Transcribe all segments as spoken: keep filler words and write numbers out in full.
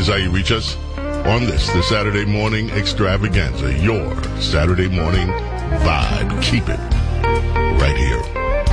Here's how you reach us on this, the Saturday Morning Extravaganza, your Saturday morning vibe. Keep it right here.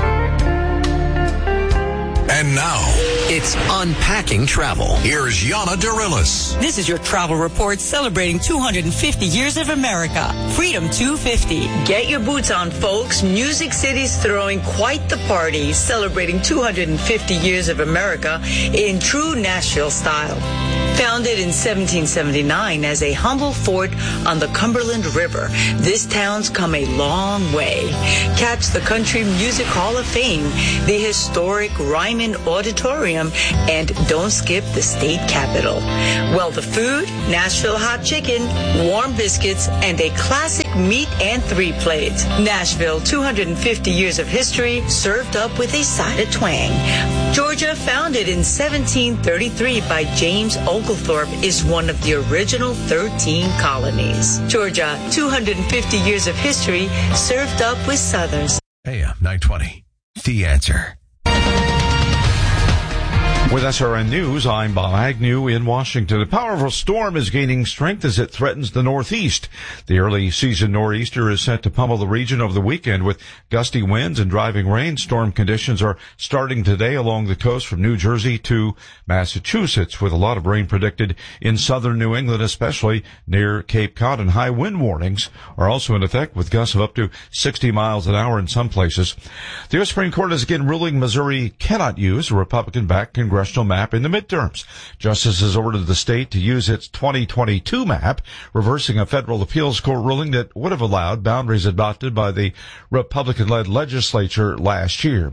And now, it's Unpacking Travel. Here's Yana Darilis. This is your travel report celebrating two hundred fifty years of America. Freedom two fifty. Get your boots on, folks. Music City's throwing quite the party, celebrating two hundred fifty years of America in true Nashville style. Founded in seventeen seventy-nine as a humble fort on the Cumberland River, this town's come a long way. Catch the Country Music Hall of Fame, the historic Ryman Auditorium, and don't skip the state capitol. Well, the food, Nashville hot chicken, warm biscuits, and a classic meat and three plates. Nashville, two hundred fifty years of history, served up with a side of twang. Georgia, founded in seventeen thirty-three by James Oglethorpe, is one of the original thirteen colonies. Georgia, two hundred fifty years of history, served up with Southern's. A M nine twenty, The Answer. With S R N News, I'm Bob Agnew in Washington. A powerful storm is gaining strength as it threatens the Northeast. The early season nor'easter is set to pummel the region over the weekend with gusty winds and driving rain. Storm conditions are starting today along the coast from New Jersey to Massachusetts, with a lot of rain predicted in southern New England, especially near Cape Cod. And high wind warnings are also in effect, with gusts of up to sixty miles an hour in some places. The U S Supreme Court is again ruling Missouri cannot use a Republican-backed congressional map in the midterms. Justices ordered the state to use its twenty twenty-two map, reversing a federal appeals court ruling that would have allowed boundaries adopted by the Republican-led legislature last year.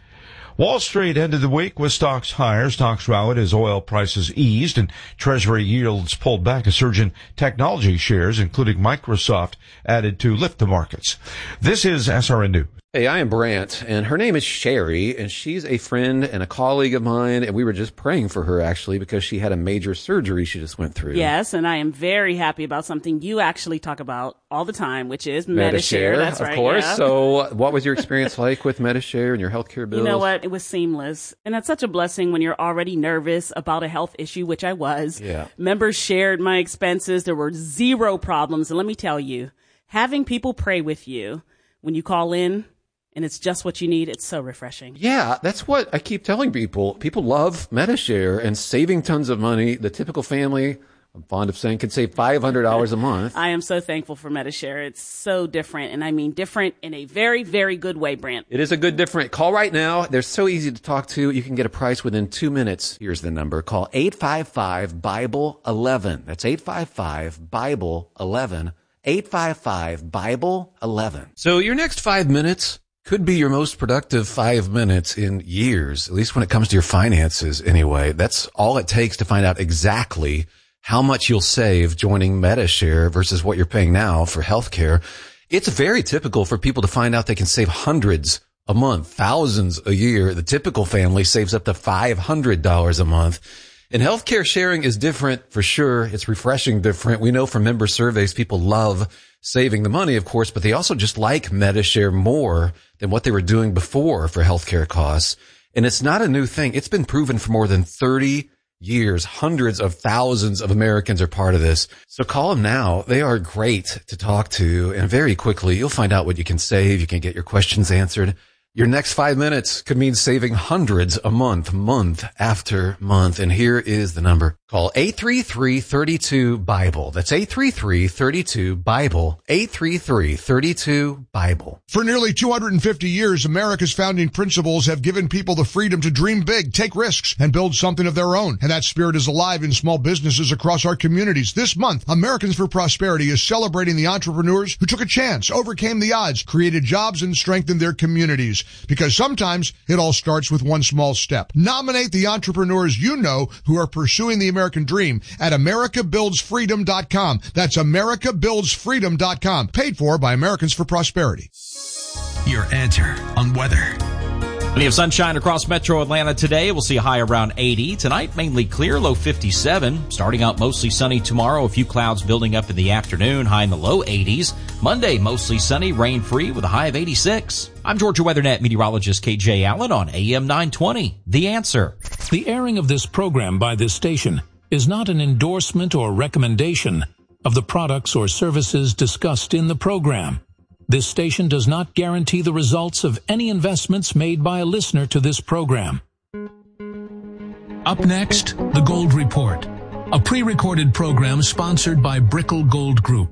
Wall Street ended the week with stocks higher. Stocks rallied as oil prices eased and Treasury yields pulled back. A surge in technology shares, including Microsoft, added to lift the markets. This is S R N News. Hey, I am Brant, and her name is Sherry, and she's a friend and a colleague of mine, and we were just praying for her, actually, because she had a major surgery she just went through. Yes, and I am very happy about something you actually talk about all the time, which is Medi-Share. That's of right, course. yeah. So what was your experience like with Medi-Share and your healthcare bills? You know what? It was seamless, and that's such a blessing when you're already nervous about a health issue, which I was. Yeah. Members shared my expenses. There were zero problems, and let me tell you, having people pray with you when you call in, and it's just what you need, it's so refreshing. Yeah, that's what I keep telling people. People love Medi-Share and saving tons of money. The typical family, I'm fond of saying, can save five hundred dollars a month. I am so thankful for Medi-Share. It's so different, and I mean different in a very, very good way, Brant. It is a good different. Call right now. They're so easy to talk to. You can get a price within two minutes. Here's the number. Call eight five five, Bible eleven. That's eight five five, Bible eleven. eight five five, Bible eleven. So your next five minutes could be your most productive five minutes in years, at least when it comes to your finances anyway. That's all it takes to find out exactly how much you'll save joining Medi-Share versus what you're paying now for healthcare. It's very typical for people to find out they can save hundreds a month, thousands a year. The typical family saves up to five hundred dollars a month. And healthcare sharing is different for sure. It's refreshing different. We know from member surveys, people love saving the money, of course, but they also just like Medi-Share more than what they were doing before for healthcare costs. And it's not a new thing. It's been proven for more than thirty years. Hundreds of thousands of Americans are part of this. So call them now. They are great to talk to. And very quickly, you'll find out what you can save. You can get your questions answered. Your next five minutes could mean saving hundreds a month, month after month. And here is the number. Call eight three three, three two, Bible. That's eight three three, three two, Bible. eight three three, three two, Bible. For nearly two hundred fifty years, America's founding principles have given people the freedom to dream big, take risks, and build something of their own. And that spirit is alive in small businesses across our communities. This month, Americans for Prosperity is celebrating the entrepreneurs who took a chance, overcame the odds, created jobs, and strengthened their communities. Because sometimes it all starts with one small step. Nominate the entrepreneurs you know who are pursuing the American dream at America Builds Freedom dot com. That's America Builds Freedom dot com. Paid for by Americans for Prosperity. Your answer on weather. Plenty of sunshine across metro Atlanta today. We'll see a high around eighty. Tonight, mainly clear, low fifty-seven. Starting out mostly sunny tomorrow. A few clouds building up in the afternoon, high in the low eighties. Monday, mostly sunny, rain-free with a high of eighty-six. I'm Georgia WeatherNet meteorologist K J Allen on A M nine twenty. The Answer. The airing of this program by this station is not an endorsement or recommendation of the products or services discussed in the program. This station does not guarantee the results of any investments made by a listener to this program. Up next, The Gold Report, a pre-recorded program sponsored by Brickell Gold Group.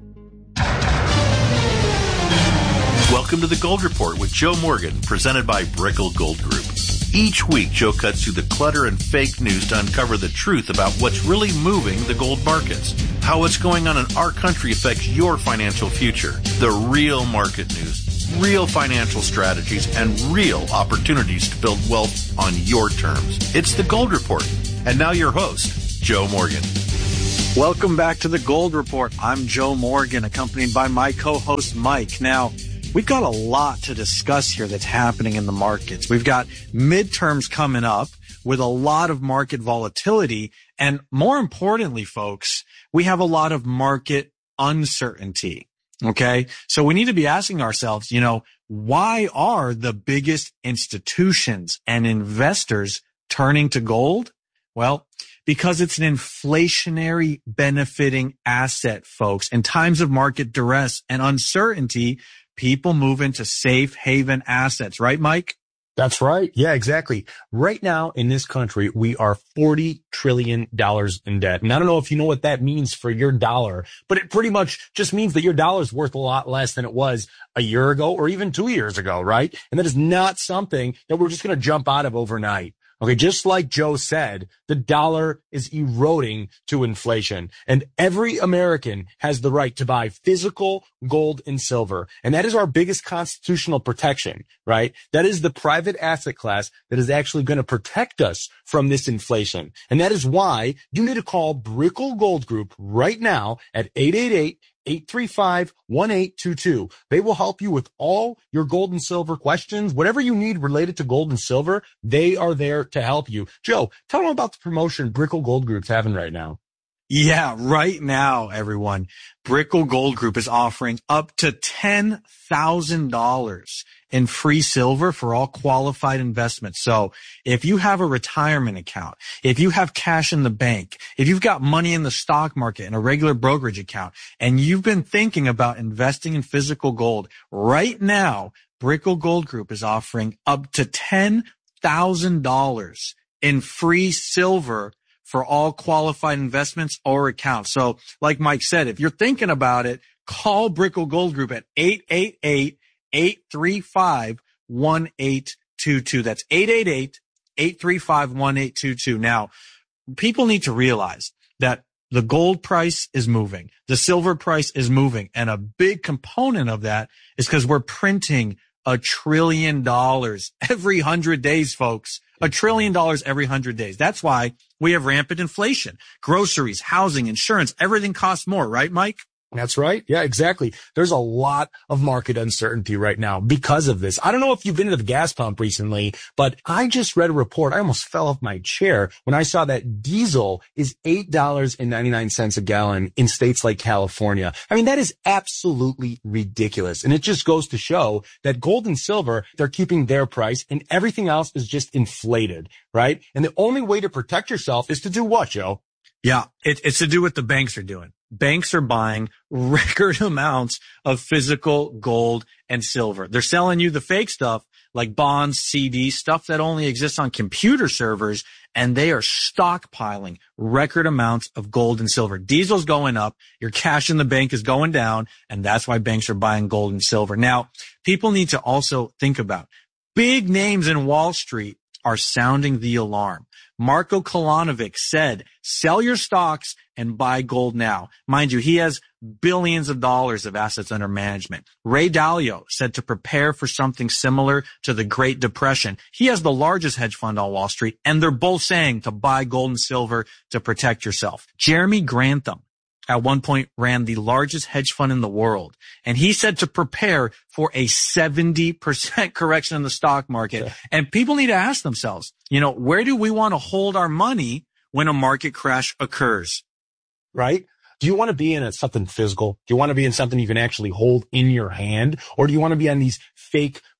Welcome to The Gold Report with Joe Morgan, presented by Brickell Gold Group. Each week, Joe cuts through the clutter and fake news to uncover the truth about what's really moving the gold markets, how what's going on in our country affects your financial future, the real market news, real financial strategies, and real opportunities to build wealth on your terms. It's The Gold Report. And now your host, Joe Morgan. Welcome back to The Gold Report. I'm Joe Morgan, accompanied by my co-host, Mike. Now, we've got a lot to discuss here that's happening in the markets. We've got midterms coming up with a lot of market volatility. And more importantly, folks, we have a lot of market uncertainty. Okay. So we need to be asking ourselves, you know, why are the biggest institutions and investors turning to gold? Well, because it's an inflationary benefiting asset, folks. In times of market duress and uncertainty, people move into safe haven assets, right, Mike? That's right. Yeah, exactly. Right now in this country, we are forty trillion dollars in debt. And I don't know if you know what that means for your dollar, but it pretty much just means that your dollar is worth a lot less than it was a year ago or even two years ago, right? And that is not something that we're just going to jump out of overnight. Okay, just like Joe said, the dollar is eroding to inflation, and every American has the right to buy physical gold and silver. And that is our biggest constitutional protection, right? That is the private asset class that is actually going to protect us from this inflation. And that is why you need to call Brickell Gold Group right now at eight eight eight, eight three five, one eight two two. They will help you with all your gold and silver questions. Whatever you need related to gold and silver, they are there to help you. Joe, tell them about the promotion Brickell Gold Group's having right now. Yeah, right now, everyone, Brickell Gold Group is offering up to ten thousand dollars in free silver for all qualified investments. So if you have a retirement account, if you have cash in the bank, if you've got money in the stock market and a regular brokerage account, and you've been thinking about investing in physical gold, right now, Brickell Gold Group is offering up to ten thousand dollars in free silver for all qualified investments or accounts. So like Mike said, if you're thinking about it, call Brickell Gold Group at eight eight eight, eight three five, one eight two two. That's eight eight eight, eight three five, one eight two two. Now, people need to realize that the gold price is moving. The silver price is moving. And a big component of that is because we're printing a trillion dollars every hundred days, folks. A trillion dollars every hundred days. That's why we have rampant inflation. Groceries, housing, insurance, everything costs more, right, Mike? That's right. Yeah, exactly. There's a lot of market uncertainty right now because of this. I don't know if you've been to the gas pump recently, but I just read a report. I almost fell off my chair when I saw that diesel is eight dollars and ninety-nine cents a gallon in states like California. I mean, that is absolutely ridiculous. And it just goes to show that gold and silver, they're keeping their price and everything else is just inflated, right? And the only way to protect yourself is to do what, Joe? Yeah, it, it's to do what the banks are doing. Banks are buying record amounts of physical gold and silver. They're selling you the fake stuff like bonds, C Ds, stuff that only exists on computer servers, and they are stockpiling record amounts of gold and silver. Diesel's going up, your cash in the bank is going down, and that's why banks are buying gold and silver. Now, people need to also think about big names in Wall Street are sounding the alarm. Marko Kolanovic said, sell your stocks and buy gold now. Mind you, he has billions of dollars of assets under management. Ray Dalio said to prepare for something similar to the Great Depression. He has the largest hedge fund on Wall Street, and they're both saying to buy gold and silver to protect yourself. Jeremy Grantham at one point ran the largest hedge fund in the world, and he said to prepare for a seventy percent correction in the stock market. Yeah. And people need to ask themselves, you know, where do we want to hold our money when a market crash occurs? Right? Do you want to be in a, something physical? Do you want to be in something you can actually hold in your hand? Or do you want to be on these fake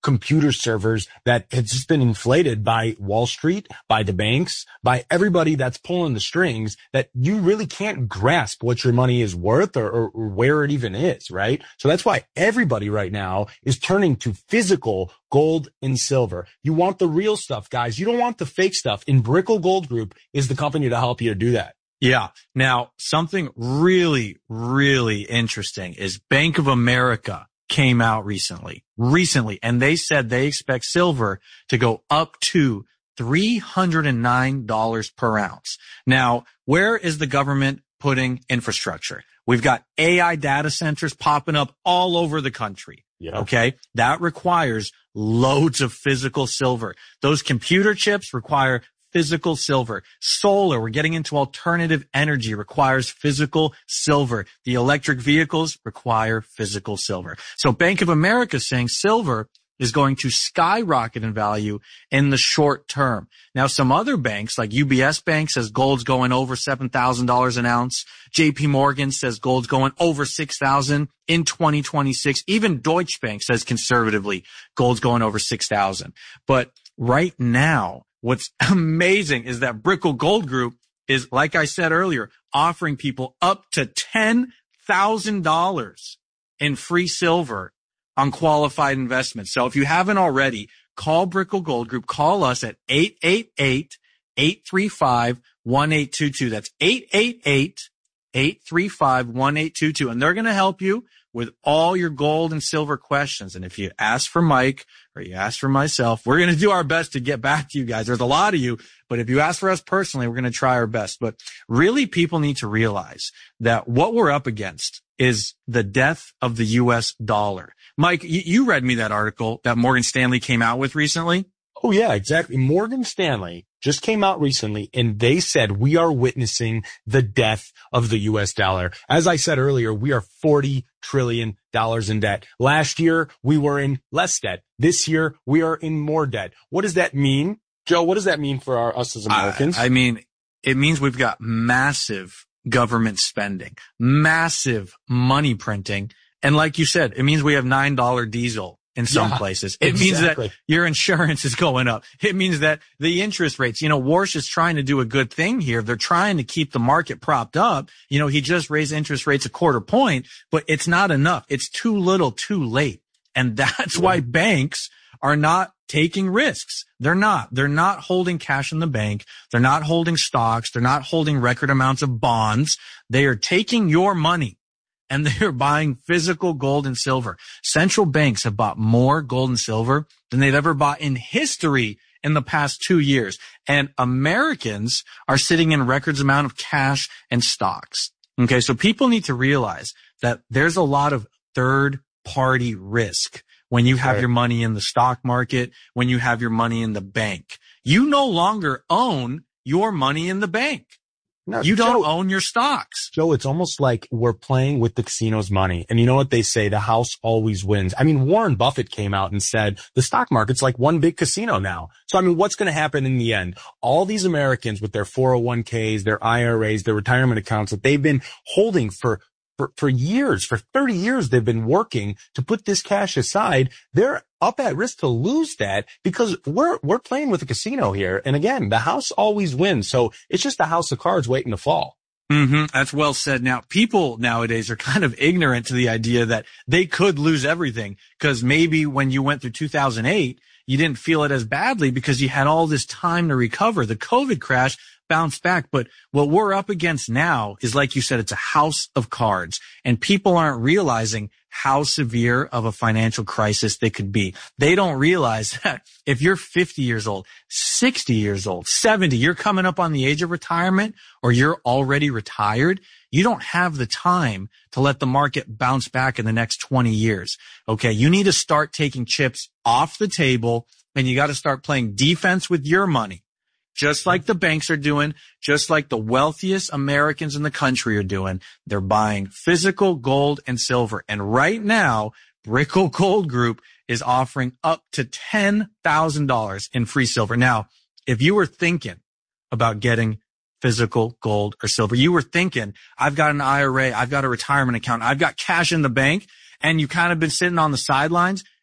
computer servers that has just been inflated by Wall Street, by the banks, by everybody that's pulling the strings, that you really can't grasp what your money is worth or, or, or where it even is, right? So that's why everybody right now is turning to physical gold and silver. You want the real stuff, guys. You don't want the fake stuff. And Brickell Gold Group is the company to help you to do that. Yeah. Now, something really, really interesting is Bank of America came out recently, recently, and they said they expect silver to go up to three hundred nine dollars per ounce. Now, where is the government putting infrastructure? We've got A I data centers popping up all over the country. Yeah. Okay. That requires loads of physical silver. Those computer chips require physical silver. Solar, we're getting into alternative energy, requires physical silver. The electric vehicles require physical silver. So Bank of America is saying silver is going to skyrocket in value in the short term. Now, some other banks, like U B S Bank, says gold's going over seven thousand dollars an ounce. J P Morgan says gold's going over six thousand dollars in twenty twenty-six. Even Deutsche Bank says conservatively gold's going over six thousand dollars. But right now, what's amazing is that Brickell Gold Group is, like I said earlier, offering people up to ten thousand dollars in free silver on qualified investments. So if you haven't already, call Brickell Gold Group. Call us at eight eight eight, eight three five, one eight two two. That's eight eight eight, eight three five, one eight two two. And they're going to help you with all your gold and silver questions. And if you ask for Mike or you ask for myself, we're going to do our best to get back to you guys. There's a lot of you, but if you ask for us personally, we're going to try our best. But really, people need to realize that what we're up against is the death of the U S dollar. Mike, you, you read me that article that Morgan Stanley came out with recently. Oh, yeah, exactly. Morgan Stanley just came out recently, and they said we are witnessing the death of the U S dollar. As I said earlier, we are forty trillion dollars in debt. Last year, we were in less debt. This year, we are in more debt. What does that mean? Joe, what does that mean for our, us as Americans? I, I mean, it means we've got massive government spending, massive money printing. And like you said, it means we have nine dollar diesel in some yeah, places. It exactly. means that your insurance is going up. It means that the interest rates, you know, Warsh is trying to do a good thing here. They're trying to keep the market propped up. You know, he just raised interest rates a quarter point, but it's not enough. It's too little, too late. And that's yeah. why banks are not taking risks. They're not. They're not holding cash in the bank. They're not holding stocks. They're not holding record amounts of bonds. They are taking your money and they're buying physical gold and silver. Central banks have bought more gold and silver than they've ever bought in history in the past two years. And Americans are sitting in records amount of cash and stocks. Okay. So people need to realize that there's a lot of third party risk when you have right. your money in the stock market, when you have your money in the bank. You no longer own your money in the bank. No, you don't Joe, own your stocks. Joe, it's almost like we're playing with the casino's money. And you know what they say? The house always wins. I mean, Warren Buffett came out and said the stock market's like one big casino now. So, I mean, what's going to happen in the end? All these Americans with their four oh one k's, their I R As, their retirement accounts that they've been holding for For, for years, for thirty years, they've been working to put this cash aside. They're up at risk to lose that because we're, we're playing with a casino here. And again, the house always wins. So it's just a house of cards waiting to fall. Mm-hmm. That's well said. Now, people nowadays are kind of ignorant to the idea that they could lose everything because maybe when you went through two thousand eight, you didn't feel it as badly because you had all this time to recover. The COVID crash bounced back. But what we're up against now is, like you said, it's a house of cards, and people aren't realizing how severe of a financial crisis they could be. They don't realize that if you're fifty years old, sixty years old, seventy, you're coming up on the age of retirement, or you're already retired, you don't have the time to let the market bounce back in the next twenty years. Okay. You need to start taking chips off the table, and you got to start playing defense with your money. Just like the banks are doing, just like the wealthiest Americans in the country are doing. They're buying physical gold and silver. And right now, Brickell Gold Group is offering up to ten thousand dollars in free silver. Now, if you were thinking about getting physical gold or silver, you were thinking, I've got an I R A, I've got a retirement account, I've got cash in the bank, and you kind of been sitting on the sidelines,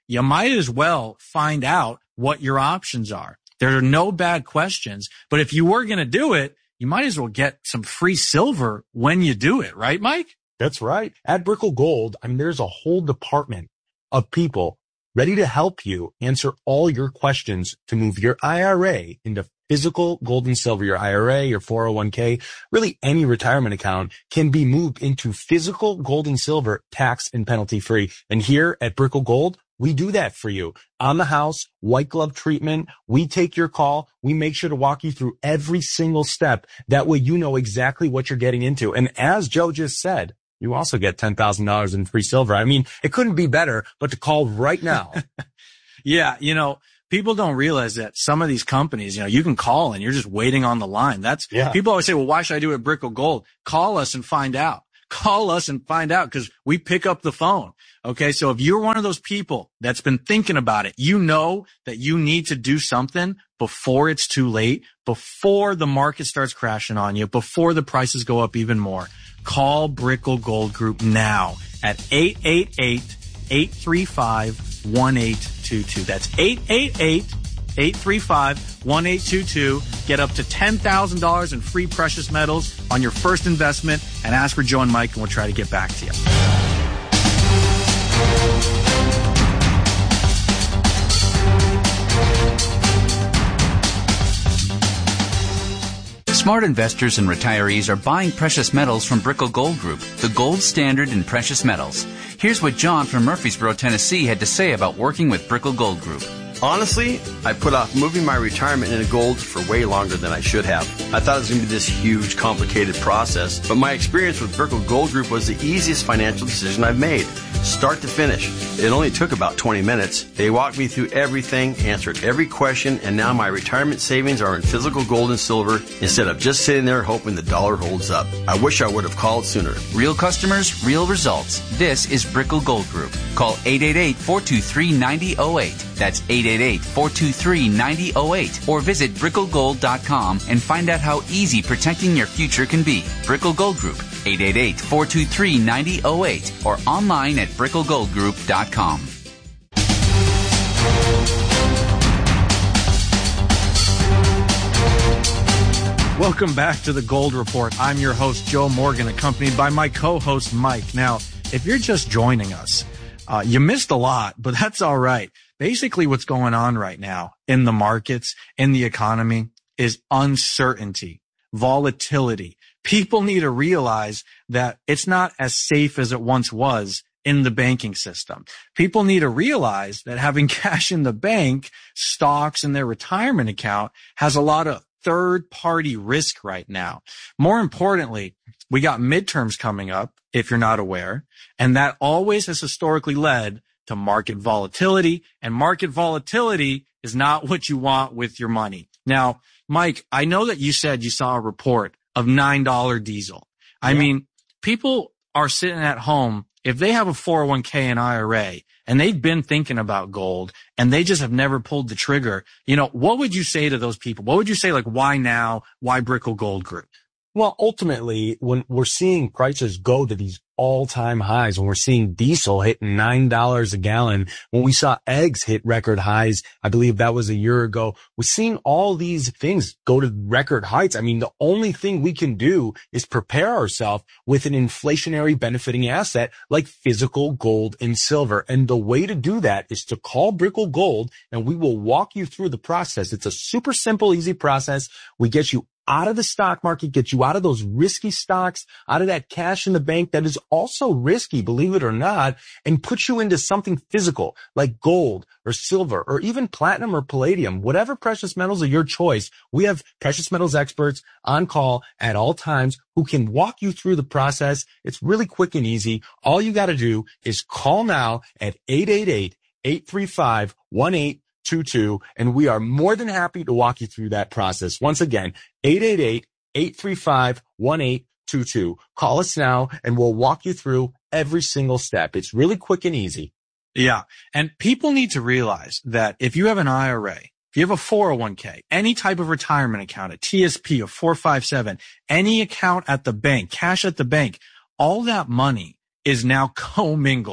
you might as well find out what your options are. There are no bad questions, but if you were going to do it, you might as well get some free silver when you do it, right, Mike? That's right. At Brickell Gold, I mean, there's a whole department of people ready to help you answer all your questions to move your I R A into physical gold and silver. Your I R A, your four oh one k, really any retirement account can be moved into physical gold and silver, tax and penalty free. And here at Brickell Gold, we do that for you. On the house, white glove treatment. We take your call. We make sure to walk you through every single step. That way you know exactly what you're getting into. And as Joe just said, you also get ten thousand dollars in free silver. I mean, it couldn't be better, but to call right now. Yeah, you know, people don't realize that some of these companies, you know, you can call and you're just waiting on the line. That's, yeah. People always say, well, why should I do it at Brickell Gold? Call us and find out. Call us and find out because we pick up the phone. Okay. So if you're one of those people that's been thinking about it, you know that you need to do something before it's too late, before the market starts crashing on you, before the prices go up even more. Call Brickell Gold Group now at eight eight eight, eight three five, one eight two two. That's eight eight eight, eight three five, one eight two two. Get up to ten thousand dollars in free precious metals on your first investment and ask for Joe and Mike and we'll try to get back to you. Smart investors and retirees are buying precious metals from Brickell Gold Group, the gold standard in precious metals. Here's what John from Murfreesboro, Tennessee had to say about working with Brickell Gold Group. Honestly, I put off moving my retirement into gold for way longer than I should have. I thought it was going to be this huge, complicated process, but my experience with Brickell Gold Group was the easiest financial decision I've made. Start to finish. It only took about twenty minutes. They walked me through everything, answered every question, and now my retirement savings are in physical gold and silver instead of just sitting there hoping the dollar holds up. I wish I would have called sooner. Real customers, real results. This is Brickell Gold Group. Call eight eight eight, four two three, nine zero zero eight. That's eight eight eight, four two three, nine zero zero eight. Or visit brickell gold dot com and find out how easy protecting your future can be. Brickell Gold Group, eight eight eight, four two three, nine zero zero eight. Or online at brickell gold group dot com. Welcome back to the Gold Report. I'm your host, Joe Morgan, accompanied by my co-host, Mike. Now, if you're just joining us, uh, you missed a lot, but that's all right. Basically, what's going on right now in the markets, in the economy, is uncertainty, volatility. People need to realize that it's not as safe as it once was in the banking system. People need to realize that having cash in the bank, stocks in their retirement account has a lot of third-party risk right now. More importantly, we got midterms coming up, if you're not aware, and that always has historically led to market volatility, and market volatility is not what you want with your money. Now, Mike, I know that you said you saw a report of nine dollars diesel. I yeah. mean, people are sitting at home. If they have a four oh one k and I R A and they've been thinking about gold and they just have never pulled the trigger, you know, what would you say to those people? What would you say, like, why now? Why Brickell Gold Group? Well, ultimately, when we're seeing prices go to these all-time highs, when we're seeing diesel hitting nine dollars a gallon, when we saw eggs hit record highs, I believe that was a year ago, we're seeing all these things go to record heights. I mean, the only thing we can do is prepare ourselves with an inflationary benefiting asset like physical gold and silver. And the way to do that is to call Brickell Gold, and we will walk you through the process. It's a super simple, easy process. We get you out of the stock market, get you out of those risky stocks, out of that cash in the bank that is also risky, believe it or not, and put you into something physical like gold or silver or even platinum or palladium, whatever precious metals are your choice. We have precious metals experts on call at all times who can walk you through the process. It's really quick and easy. All you got to do is call now at eight eight eight, eight three five, one eight two two, and we are more than happy to walk you through that process. Once again, eight eight eight, eight three five, one eight two two. Call us now and we'll walk you through every single step. It's really quick and easy. Yeah. And people need to realize that if you have an I R A, if you have a four oh one k, any type of retirement account, a T S P, a four five seven, any account at the bank, cash at the bank, all that money is now commingled.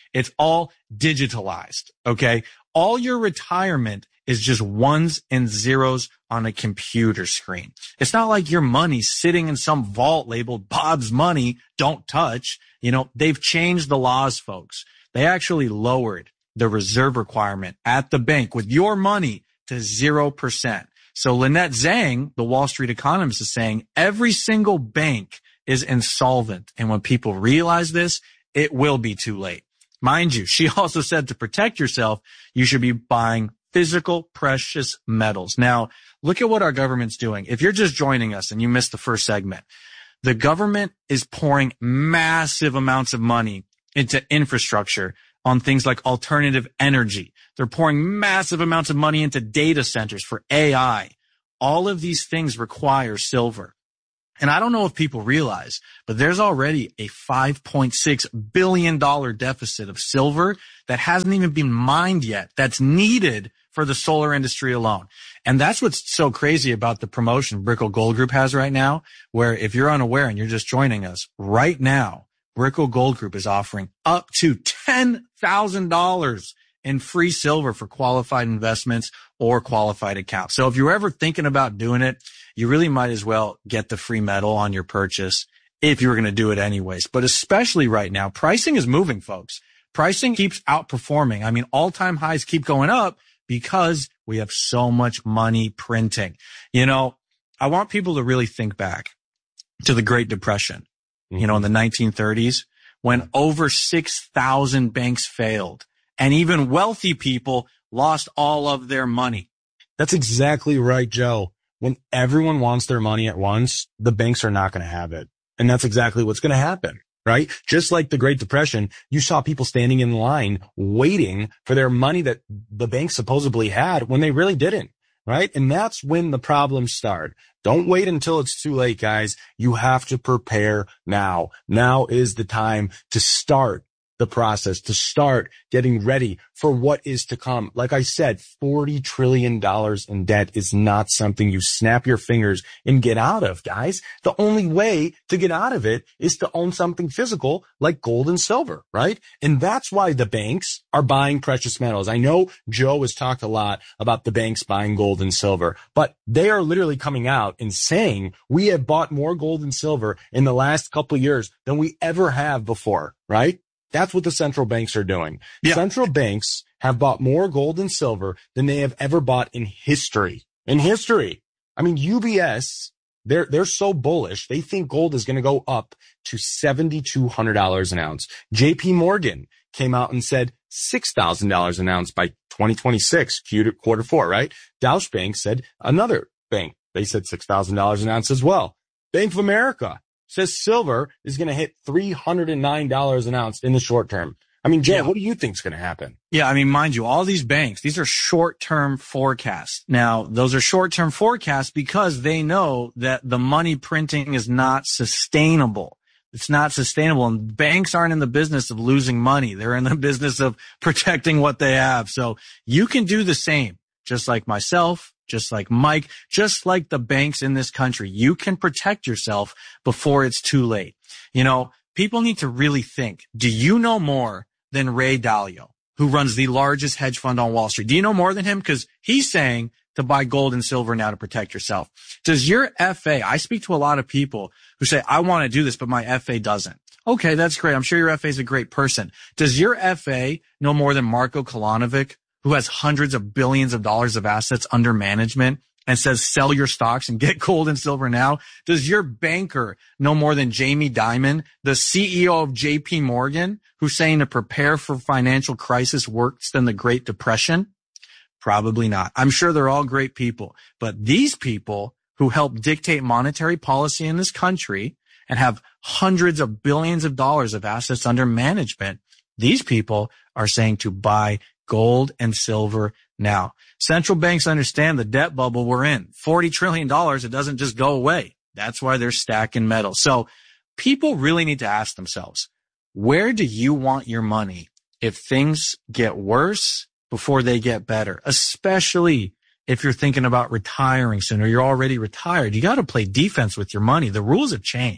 It's all digitalized. Okay. All your retirement is just ones and zeros on a computer screen. It's not like your money's sitting in some vault labeled Bob's money, don't touch. You know, they've changed the laws, folks. They actually lowered the reserve requirement at the bank with your money to zero percent. So Lynette Zhang, the Wall Street economist, is saying every single bank is insolvent. And when people realize this, it will be too late. Mind you, she also said to protect yourself, you should be buying physical precious metals. Now, look at what our government's doing. If you're just joining us and you missed the first segment, the government is pouring massive amounts of money into infrastructure on things like alternative energy. They're pouring massive amounts of money into data centers for A I. All of these things require silver. And I don't know if people realize, but there's already a five point six billion dollars deficit of silver that hasn't even been mined yet. That's needed for the solar industry alone. And that's what's so crazy about the promotion Brickell Gold Group has right now, where if you're unaware and you're just joining us right now, Brickell Gold Group is offering up to ten thousand dollars in free silver for qualified investments or qualified accounts. So if you're ever thinking about doing it, you really might as well get the free metal on your purchase if you're going to do it anyways. But especially right now, pricing is moving, folks. Pricing keeps outperforming. I mean, all-time highs keep going up because we have so much money printing. You know, I want people to really think back to the Great Depression, mm-hmm. you know, in the nineteen thirties, when over six thousand banks failed. And even wealthy people lost all of their money. That's exactly right, Joe. When everyone wants their money at once, the banks are not going to have it. And that's exactly what's going to happen, right? Just like the Great Depression, you saw people standing in line waiting for their money that the bank supposedly had when they really didn't, right? And that's when the problems start. Don't wait until it's too late, guys. You have to prepare now. Now is the time to start the process, to start getting ready for what is to come. Like I said, forty trillion dollars in debt is not something you snap your fingers and get out of, guys. The only way to get out of it is to own something physical like gold and silver, right? And that's why the banks are buying precious metals. I know Joe has talked a lot about the banks buying gold and silver, but they are literally coming out and saying we have bought more gold and silver in the last couple of years than we ever have before, right? That's what the central banks are doing. Yeah. Central banks have bought more gold and silver than they have ever bought in history. In history. I mean, U B S, they're, they're so bullish. They think gold is going to go up to seven thousand two hundred dollars an ounce. J P Morgan came out and said six thousand dollars an ounce by twenty twenty-six, quarter four, right? Deutsche Bank said another bank. They said six thousand dollars an ounce as well. Bank of America says silver is going to hit three hundred nine dollars an ounce in the short term. I mean, Jay, yeah. what do you think is going to happen? Yeah, I mean, mind you, all these banks, these are short-term forecasts. Now, those are short-term forecasts because they know that the money printing is not sustainable. It's not sustainable. And banks aren't in the business of losing money. They're in the business of protecting what they have. So you can do the same, just like myself, just like Mike, just like the banks in this country. You can protect yourself before it's too late. You know, people need to really think, do you know more than Ray Dalio, who runs the largest hedge fund on Wall Street? Do you know more than him? Because he's saying to buy gold and silver now to protect yourself. Does your F A, I speak to a lot of people who say, I want to do this, but my F A doesn't. Okay, that's great. I'm sure your F A is a great person. Does your F A know more than Marko Kolanovic, who has hundreds of billions of dollars of assets under management and says, sell your stocks and get gold and silver now? Does your banker know more than Jamie Dimon, the C E O of J P Morgan, who's saying to prepare for financial crisis worse than the Great Depression? Probably not. I'm sure they're all great people, but these people who help dictate monetary policy in this country and have hundreds of billions of dollars of assets under management, these people are saying to buy gold and silver now. Central banks understand the debt bubble we're in. forty trillion dollars, it doesn't just go away. That's why they're stacking metal. So people really need to ask themselves, where do you want your money if things get worse before they get better? Especially if you're thinking about retiring soon or you're already retired. You got to play defense with your money. The rules have changed.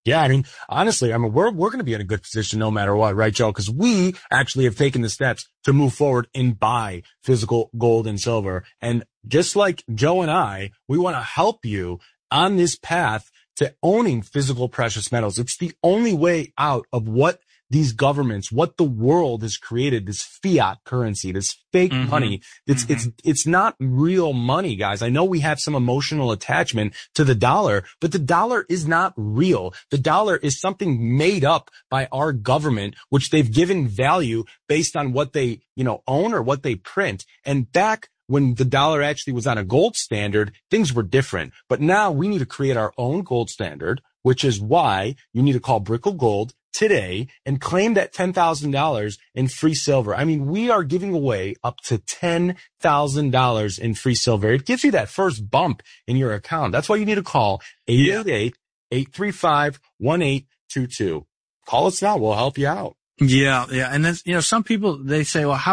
Yeah, I mean, honestly, I mean, we're, we're going to be in a good position no matter what, right, Joe? Because we actually have taken the steps to move forward and buy physical gold and silver. And just like Joe and I, we want to help you on this path to owning physical precious metals. It's the only way out of what these governments, what the world has created, this fiat currency, this fake mm-hmm. money. It's, mm-hmm. it's, it's not real money, guys. I know we have some emotional attachment to the dollar, but the dollar is not real. The dollar is something made up by our government, which they've given value based on what they, you know, own or what they print. And back when the dollar actually was on a gold standard, things were different. But now we need to create our own gold standard, which is why you need to call Brickell Gold today and claim that ten thousand dollars in free silver. I mean, we are giving away up to ten thousand dollars in free silver. It gives you that first bump in your account. That's why you need to call eight eight eight, eight three five, one eight two two. Call us now. We'll help you out. Yeah, yeah. And then, you know, some people, they say, well, how